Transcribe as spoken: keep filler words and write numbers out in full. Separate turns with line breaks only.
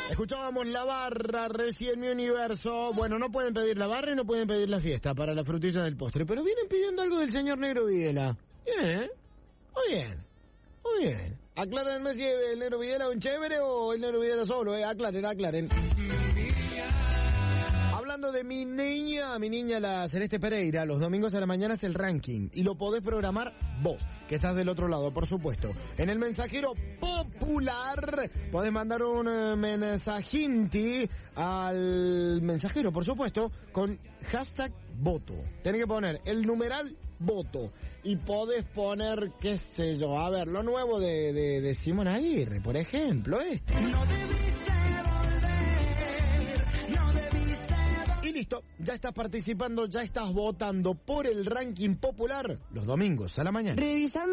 Escuchábamos La Barra recién Mi Universo. Bueno, no pueden pedir la barra y no pueden pedir la fiesta para la frutilla del postre, pero vienen pidiendo algo del señor Negro Videla. Bien, ¿eh? Muy bien, muy bien. Aclárenme si el Negro Videla es un chévere o el Negro Videla solo, ¿eh? Aclaren, aclaren. Hablando de mi niña, mi niña la Celeste Pereira, los domingos a la mañana es el ranking y lo podés programar vos, que estás del otro lado, por supuesto. En el mensajero popular podés mandar un uh, mensajinti al mensajero, por supuesto, con hashtag voto. Tenés que poner el numeral voto y podés poner, qué sé yo, a ver, lo nuevo de, de, de Simón Aguirre, por ejemplo, este. No Y listo, ya estás participando, ya estás votando por el ranking popular los domingos a la mañana.
Revisando